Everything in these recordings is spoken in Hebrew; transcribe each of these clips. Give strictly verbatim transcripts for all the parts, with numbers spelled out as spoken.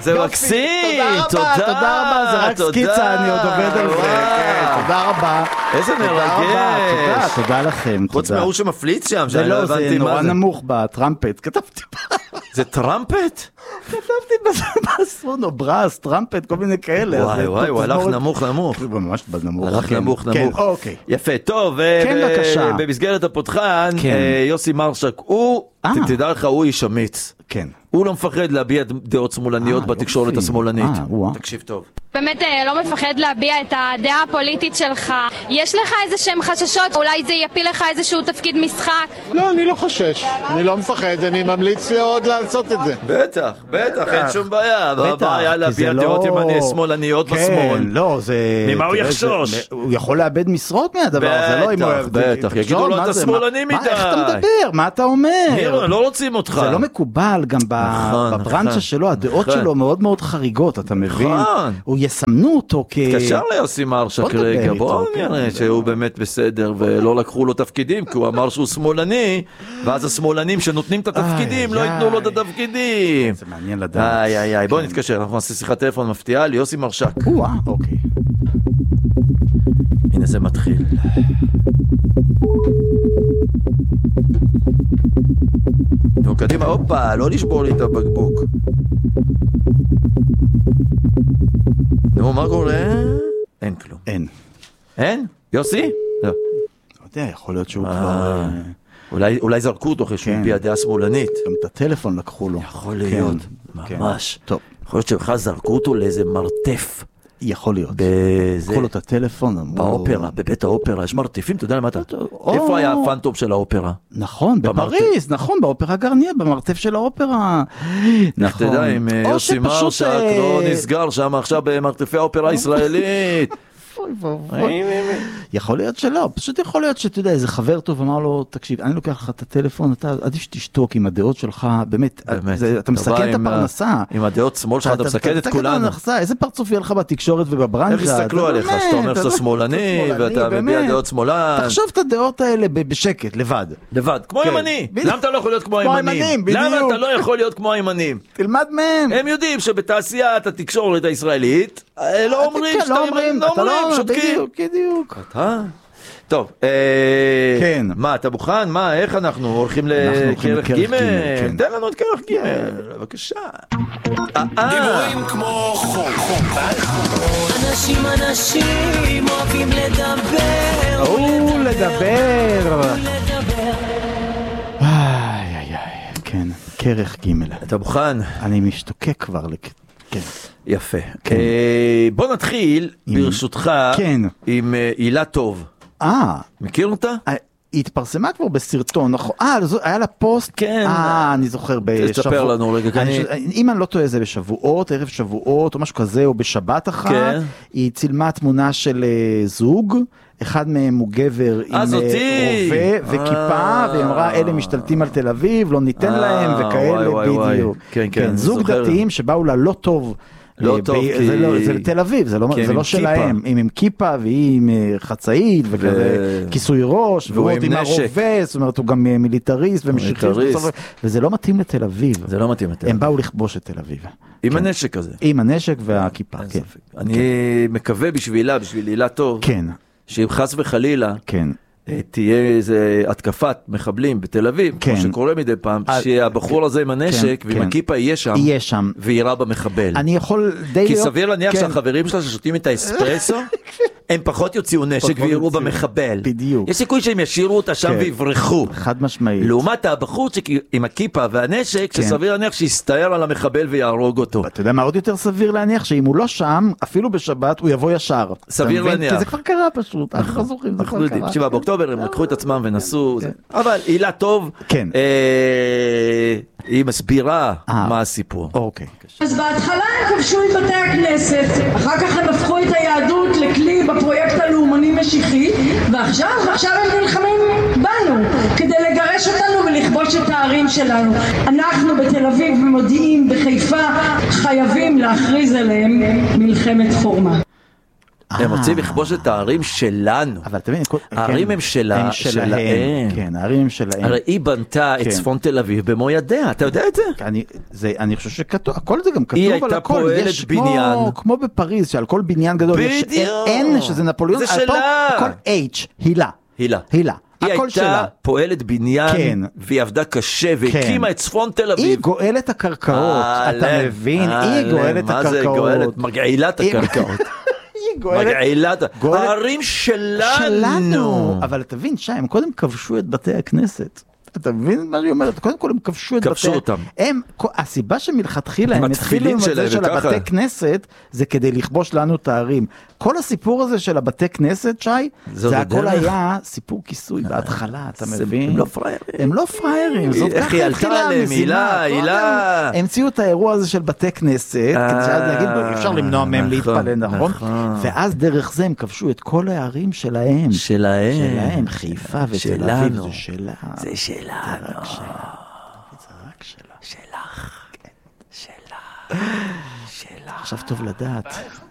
זה מקסים. תודה רבה, תודה רבה, זה רק סקיצה, אני עוד עובד על זה. תודה רבה. איזה מרגש. תודה, תודה לכם. חוץ מהוא שמפליץ שם, זה לא, זה נורא נמוך בטרמפט, כתבתי. זה טרמפט? כתבתי בספונו, ברס, טרמפט, כל מיני כאלה. וואי וואי, הוא הלך נמוך נמוך. ממש בנמוך. הלך נמוך נמוך. אוקיי. יפה, טוב. כן, בבקשה. במסגרת הפותחן, יוסי מרשק, הוא, תדע לך, הוא איש אמיץ. כן. הוא לא מפחד להביע דעות שמאלניות בתקשורת השמאלנית. תקשיב טוב. באמת לא מפחד להביע את הדעה הפוליטית שלך. יש לך איזה שהם חששות? אולי זה יפיל לך איזשהו תפקיד משחק? לא, אני לא חושש. אני לא מפחד, אני ממליץ עוד לעשות את זה. בטח, בטח, אין שום בעיה. הבעיה להביע דעות שמאלניות בשמאל. לא, זה... ממה הוא יחשוש? הוא יכול לאבד משרות מהדבר הזה, לא? בטח, בטח. יגידו לו, אתה שמאלני מדי. איך אתה מדבר? מה אתה אומר? לא רוצים אותך. זה לא מקובל גם בברנצ'ה שלו, הדעות שלו מאוד מאוד חריגות, אתה מבין? הוא יסמנו אותו כ... תקשר ליוסי מרשק רגע, בואו נראה שהוא באמת בסדר ולא לקחו לו תפקידים כי הוא אמר שהוא שמאלני, ואז השמאלנים שנותנים את התפקידים לא ייתנו לו את התפקידים. זה מעניין לדעת. איי איי איי, בואו נתקשר, אנחנו נעשה שיחת טלפון מפתיעה ליוסי מרשק. וואה, אוקיי. הנה זה מתחיל. נו קדימה, הופה, לא לשבור לי את הבקבוק. נו, מה קורה? אין כלום. אין. אין? יוסי? לא. לא יודע, יכול להיות שהוא כבר... אולי זרקו אותו אחרי שהוא הביע דעה שמאלנית. גם את הטלפון לקחו לו. יכול להיות, ממש. טוב. יכול להיות שבכלל זרקו אותו לאיזה מרתף. יכול להיות. קחו לו את הטלפון. באופרה, בבית האופרה, יש מרתפים, אתה יודע למה אתה... איפה היה הפנטום של האופרה? נכון, בפריז, נכון, באופרה גרניה, במרתף של האופרה. נכון. אתה יודע, אם יוסי מרשק לא נסגר שם עכשיו במרתפי האופרה הישראלית. יכול להיות שלא, פשוט יכול להיות שאתה יודע, איזה חבר טוב אמר לו, תקשיב, אני לוקח לך את הטלפון, אתה עדיף שתשתוק עם הדעות שלך, באמת, אתה מסכן את הפרנסה. עם הדעות שמאל שלך, אתה מסכן את כולנו. איזה פרצוף יהיה לך בתקשורת ובברנצ'ה? איך יסתכלו עליך, שאתה אומר שאתה שמאלני, ואתה מביע דעות שמאלן. תחשוב את הדעות האלה בשקט, לבד. לבד, כמו הימני. למה אתה לא יכול להיות כמו הימנים? למה אתה לא יכול להיות כמו הימנים? תלמד מהם. הם יודעים שבתעשיית התקשורת הישראלית לא אומרים, לא אומרים, שותקים. בדיוק. אתה? טוב, כן. מה, אתה מוכן? מה, איך אנחנו הולכים לכרך ג'? תן לנו את כרך ג', בבקשה. דיבורים כמו חום. אנשים אנשים אוהבים לדבר. או, לדבר. איי, איי, איי, כן, כרך ג'. אתה מוכן? אני משתוקק כבר לכ... כן. יפה. בוא נתחיל, ברשותך, עם הילה טוב. אה. מכיר אותה? היא התפרסמה כבר בסרטון, נכון? אה, היה לה פוסט? כן. אה, אני זוכר בשבועות. תספר לנו רגע. אם אני לא טועה, זה בשבועות, ערב שבועות, או משהו כזה, או בשבת אחת. היא צילמה תמונה של זוג, אחד מהם הוא גבר עם רובה וכיפה, והיא אמרה, אלה משתלטים על תל אביב, לא ניתן להם, וכאלה בדיוק. כן, כן. זוג דתיים שבאו לה לא טוב, לא טוב, זה לתל אביב, זה לא שלהם, הם עם כיפה והיא עם חצאית וכיסוי ראש, והוא עם הרובה, זאת אומרת הוא גם מיליטריסט ומשיחיסט, וזה לא מתאים לתל אביב. זה לא מתאים לתל אביב. הם באו לכבוש את תל אביב. עם הנשק הזה. עם הנשק והכיפה, כן. אני מקווה בשבילה, בשביל הילה טוב, שאם חס וחלילה, כן. תהיה איזה התקפת מחבלים בתל אביב, כמו שקורה מדי פעם, שהבחור הזה עם הנשק ועם הכיפה יהיה שם, יהיה שם, וירה במחבל. אני יכול די... כי סביר להניח שהחברים שלה ששותים את האספרסו, הם פחות יוציאו נשק ויראו במחבל. בדיוק. יש סיכוי שהם ישירו אותה שם ויברחו. חד משמעית. לעומת הבחור עם הכיפה והנשק, שסביר להניח שיסתער על המחבל ויהרוג אותו. אתה יודע מה עוד יותר סביר להניח? שאם הוא לא שם, אפילו בשבת, הוא יבוא ישר. סביר להניח. כי זה כבר קרה פשוט. אנחנו לא זוכרים, זה כבר קרה. שבעה באוקטובר הם לקחו את עצמם ונסו. אבל הילה טוב, היא מסבירה מה הסיפור. אוקיי. אז בהתחלה הם כבשו את בתי הכנסת, אחר כך הם הפכו את היהדות לכלי בפרויקט הלאומני משיחי, ועכשיו, עכשיו הם נלחמים בנו, כדי לגרש אותנו ולכבוש את הערים שלנו. אנחנו בתל אביב, במודיעין, בחיפה, חייבים להכריז עליהם מלחמת חורמה. הם רוצים לכבוש את הערים שלנו. אבל תבין, הערים הם שלהם. כן, הערים הם שלהם. הרי היא בנתה את צפון תל אביב במו ידיה, אתה יודע את זה? אני חושב שכתוב, הכל זה גם כתוב היא על הייתה הכל. פועלת בניין. כמו בפריז, שעל כל בניין גדול יש N, שזה נפוליאון. זה שלה. הכל H, הילה. הילה. הילה. היא הייתה פועלת בניין, והיא עבדה קשה, והקימה את צפון תל אביב. היא גואלת הקרקעות, אתה מבין? היא גואלת הקרקעות. מה זה גואלת? מגעילת הקרקעות. מגעילת, הערים שלנו. אבל תבין, שי, הם קודם כבשו את בתי הכנסת. אתה מבין מה אני אומרת? קודם כל הם כבשו את בתי... כבשו אותם. הסיבה שמלכתחילה הם התחילו עם זה של הבתי כנסת, זה כדי לכבוש לנו את הערים. כל הסיפור הזה של הבתי כנסת, שי, זה הכל היה סיפור כיסוי בהתחלה, אתה מבין? הם לא פריירים. הם לא פריירים. איך היא עלתה עליהם, הילה, הילה. המציאו את האירוע הזה של בתי כנסת, כדי שאז נגיד, אפשר למנוע מהם להתפלל, נכון? ואז דרך זה הם כבשו את כל הערים שלהם. שלהם. שלהם, חיפה ותל אביב, זה שלה. זה שלה. זה רק שלה. זה רק שלה. שלך. שלה. שלה. עכשיו טוב לדעת.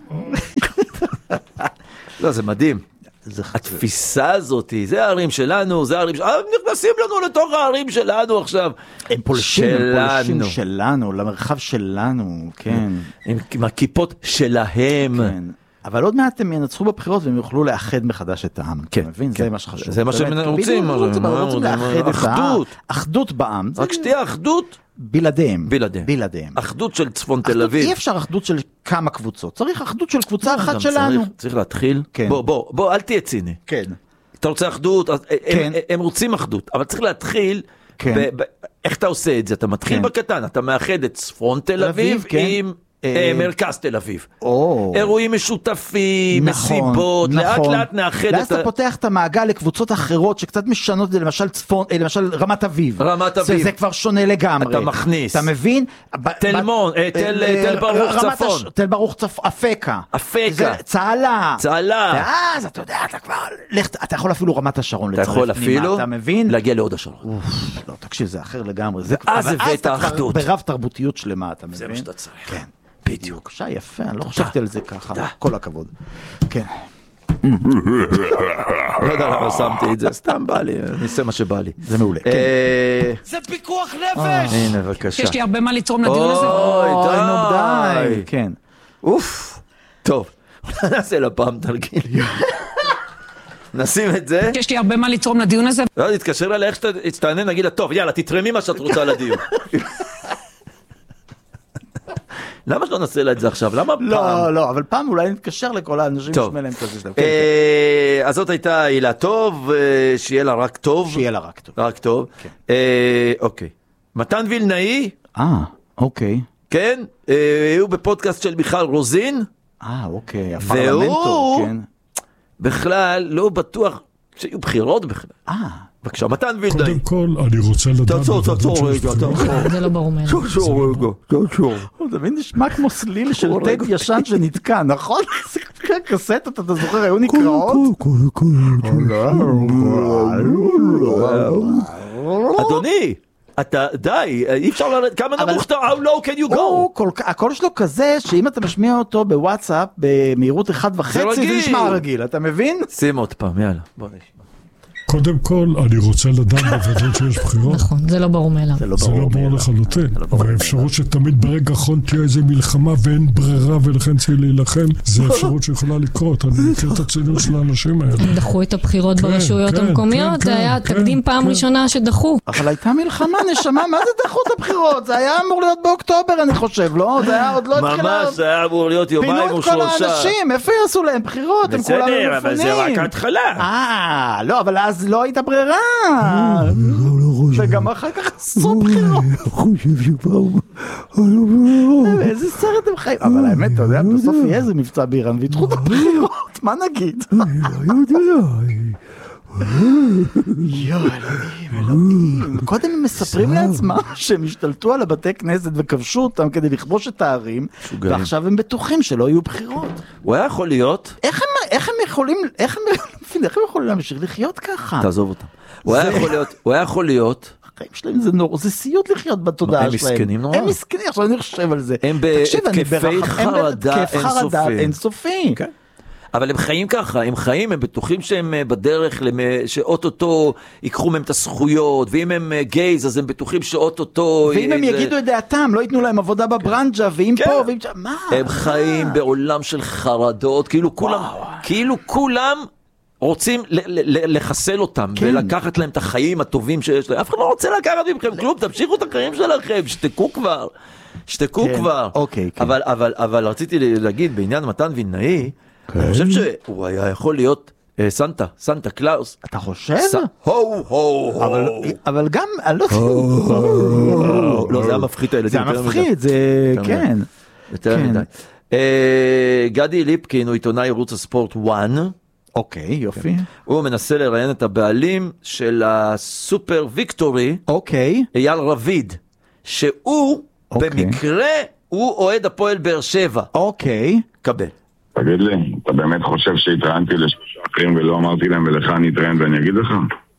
לא, זה מדהים. התפיסה הזאת, זה הערים שלנו, זה הערים שלנו, נכנסים לנו לתוך הערים שלנו עכשיו. הם פולשים, הם פולשים שלנו, למרחב שלנו, כן. עם הכיפות שלהם. כן. אבל עוד מעט הם ינצחו בבחירות והם יוכלו לאחד מחדש את העם. כן, מבין? זה מה שחשוב. זה מה שהם רוצים. רוצים לאחד את העם. אחדות בעם. רק שתהיה אחדות. בלעדיהם. בלעדיהם. בלעדיהם. אחדות של צפון תל אביב. אי אפשר אחדות של כמה קבוצות. צריך אחדות של קבוצה אחת שלנו. צריך להתחיל. בוא, בוא, בוא, אל תהיה ציני. כן. אתה רוצה אחדות, הם רוצים אחדות, אבל צריך להתחיל, איך אתה עושה את זה? אתה מתחיל בקטן, אתה מאחד את צפון תל אביב עם... מרכז תל אביב. אירועים משותפים, מסיבות, לאט לאט נאחד את... ואז אתה פותח את המעגל לקבוצות אחרות שקצת משנות, למשל צפון, למשל רמת אביב. רמת אביב. זה כבר שונה לגמרי. אתה מכניס. אתה מבין? תלמון, תל ברוך צפון. תל ברוך צפון, אפקה. אפקה. צהלה. צהלה. ואז אתה יודע, אתה כבר... אתה יכול אפילו רמת השרון לצרף. אתה יכול אפילו להגיע לעוד השרון. לא, תקשיב, זה אחר לגמרי. אז הבאת האחדות. ברב תרבותיות שלמה, אתה מבין? זה מה שאתה צריך. כן. בדיוק. שי, יפה, אני לא חשבתי על זה ככה. כל הכבוד. כן. לא יודע למה שמתי את זה, סתם בא לי, אני אעשה מה שבא לי. זה מעולה. זה פיקוח נפש! הנה, בבקשה. יש לי הרבה מה לתרום לדיון הזה. אוי, די. כן. אוף. טוב, נעשה לפעם תרגיל. נשים את זה. יש לי הרבה מה לתרום לדיון הזה. לא, תתקשר לה איך שתענה, נגיד לה, טוב, יאללה, תתרמי מה שאת רוצה לדיון. למה שלא נעשה לה את זה עכשיו? למה פעם? לא, לא, אבל פעם אולי נתקשר לכל האנשים ששמע להם כזה שלהם. אז זאת הייתה הילה טוב, שיהיה לה רק טוב. שיהיה לה רק טוב. רק טוב. אוקיי. מתן וילנאי. אה, אוקיי. כן, הוא בפודקאסט של מיכל רוזין. אה, אוקיי, הפרלמנטור, כן. בכלל לא בטוח שיהיו בחירות בכלל. אה. בבקשה, מתן וילנאי. קודם כל, אני רוצה לדעת... תעצור, תעצור רגע, תעצור. זה לא ברור מאליו. תעצור רגע, תעצור. זה מין נשמע כמו סליל של טייפ ישן שנתקע, נכון? זה קסטות, אתה זוכר, היו נקראות? אדוני, אתה די, אי אפשר לרדת, כמה נמוך אתה, how low can you go? הקול שלו כזה, שאם אתה משמיע אותו בוואטסאפ, במהירות אחד וחצי, זה נשמע רגיל, אתה מבין? שים עוד פעם, יאללה, בוא נשמע. קודם כל, אני רוצה לדעת בוודאות שיש בחירות. נכון, זה לא ברור מאליו. זה לא ברור לחלוטין. והאפשרות שתמיד ברגע האחרון תהיה איזה מלחמה ואין ברירה ולכן צריך להילחם, זה אפשרות שיכולה לקרות. אני מכיר את הצינות של האנשים האלה. דחו את הבחירות ברשויות המקומיות, זה היה תקדים פעם ראשונה שדחו. אבל הייתה מלחמה, נשמה, מה זה דחו את הבחירות? זה היה אמור להיות באוקטובר, אני חושב, לא? זה היה עוד לא התחילה... ממש, זה היה אמור להיות יומיים או שלושה. פינו את כל האנשים, איפה יעשו להם בחירות? הם כולם מפונים. בסדר, אבל זה רק התחלה. אה, לא, אבל אז לא הייתה ברירה. וגם אחר כך עשו בחירות. איזה סרט הם חיים. אבל האמת, אתה יודע, בסוף יהיה איזה מבצע באיראן וידחו את הבחירות. מה נגיד? יו, אלוהים, אלוהים. קודם הם מספרים לעצמם שהם השתלטו על הבתי כנסת וכבשו אותם כדי לכבוש את הערים, ועכשיו הם בטוחים שלא יהיו בחירות. הוא היה יכול להיות... איך הם יכולים, איך הם יכולים להמשיך לחיות ככה? תעזוב אותם. הוא היה יכול להיות, הוא היה יכול להיות... החיים שלהם זה נורא, זה סיוט לחיות בתודעה שלהם. הם מסכנים נורא. הם מסכנים, עכשיו אני חושב על זה. הם בהתקפי חרדה אינסופיים. אינסופיים. אבל הם חיים ככה, הם חיים, הם בטוחים שהם בדרך, שאוטוטו ייקחו מהם את הזכויות, ואם הם גייז, אז הם בטוחים שאוטוטו... ואם הם יגידו את דעתם, לא ייתנו להם עבודה בברנג'ה, ואם פה, ואם... מה? הם חיים בעולם של חרדות, כאילו כולם, כאילו כולם רוצים לחסל אותם, ולקחת להם את החיים הטובים שיש להם. אף אחד לא רוצה לקחת מכם כלום, תמשיכו את החיים שלכם, שתקו כבר. שתקו כבר. אוקיי, כן. אבל, אבל, אבל רציתי להגיד, בעניין מתן וילנאי, אני חושב שהוא היה יכול להיות סנטה, סנטה קלאוס. אתה חושב? הו, הו, אבל גם, לא, זה היה מפחית הילדים. זה היה מפחית, זה, כן. יותר מדי. גדי ליפקין הוא עיתונאי ערוץ הספורט וואן. אוקיי, יופי. הוא מנסה לראיין את הבעלים של הסופר ויקטורי. אוקיי. אייל רביד, שהוא במקרה הוא אוהד הפועל באר שבע. אוקיי. קבל. תגיד לי, אתה באמת חושב שהתראיינתי לשלושה אחרים ולא אמרתי להם ולך אני אתראיין ואני אגיד לך?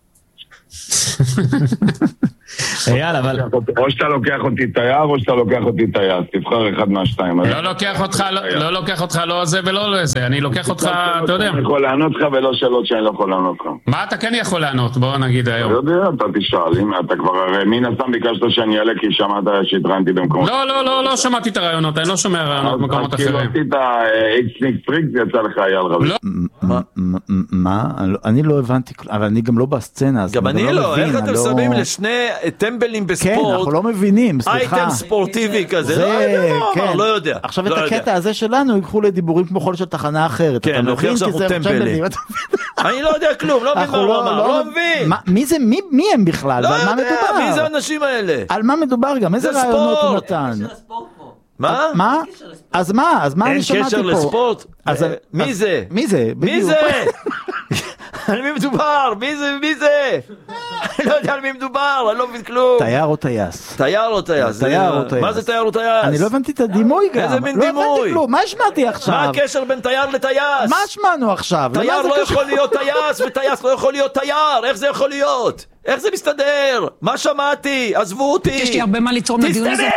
אייל, אבל... או שאתה לוקח אותי תייר או שאתה לוקח אותי טייס, תבחר אחד מהשתיים. לא לוקח אותך, לא לוקח אותך לא זה ולא לזה, אני לוקח אותך, אתה יודע. אני יכול לענות לך ולא שאלות שאני לא יכול לענות לך. מה אתה כן יכול לענות? בוא נגיד היום. לא יודע, אתה תשאל, אם אתה כבר, הרי מן הסתם ביקשת שאני אעלה כי שמעת שהתראיינתי במקומות. לא, לא, לא, לא שמעתי את הרעיונות, אני לא שומע רעיונות במקומות אחרים. אז כאילו עשית איקס טריק, זה יצא לך אייל רביד. מה? אני לא הבנתי, אבל אני גם לא בסצנה, אז גם אני לא, איך אתם שמים לשני טמבלים בספורט? כן, אנחנו לא מבינים, סליחה. אייטם ספורטיבי כזה, לא יודע. עכשיו את הקטע הזה שלנו ייקחו לדיבורים כמו חול של תחנה אחרת. כן, נוכיח שאנחנו טמבלים. אני לא יודע כלום, לא מבין מה הוא אמר, לא מבין. מי זה, מי הם בכלל? לא יודע, מי זה האנשים האלה? על מה מדובר גם? איזה רעיונות הוא נתן? מה? מה? אז מה? אז מה אני שמעתי פה? אין קשר לספורט? מי זה? מי זה? מי זה? על מי מדובר? מי זה? מי זה? אני לא יודע על מי מדובר, אני לא מבין כלום. תייר או טייס? תייר או טייס? תייר או טייס? מה זה תייר או טייס? אני לא הבנתי את הדימוי גם. איזה מין דימוי? לא הבנתי כלום, מה השמעתי עכשיו? מה הקשר בין תייר לטייס? מה שמענו עכשיו? תייר לא יכול להיות טייס וטייס לא יכול להיות תייר, איך זה יכול להיות? איך זה מסתדר? מה שמעתי? עזבו אותי. יש לי הרבה מה לתרום לדיון הזה.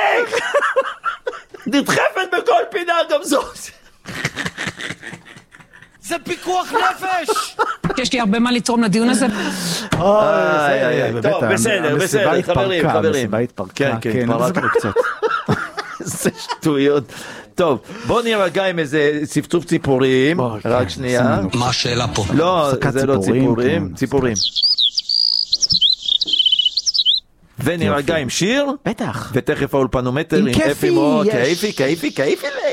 נדחפת בכל פינה גם זאת. זה פיקוח נפש. יש לי הרבה מה לתרום לדיון הזה. טוב, בסדר, בסדר, חברים, חברים. המסיבה התפרקה. כן, כן, התפרקנו קצת. זה שטויות. טוב, בוא נירגע עם איזה צפצוף ציפורים. רק שנייה. מה השאלה פה? לא, זה לא ציפורים, ציפורים. ונירגע עם שיר. בטח. ותכף האולפנומטר עם אפי מאוד. כיפי, כיפי, כיפי.